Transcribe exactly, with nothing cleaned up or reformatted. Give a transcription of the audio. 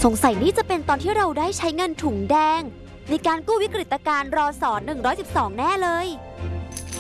งสัยนี่จะเป็นตอนที่เราได้ใช้เงินถุงแดงในการกู้วิกฤตการณ์รอสอหนึ่งร้อยสิบสองแน่เลย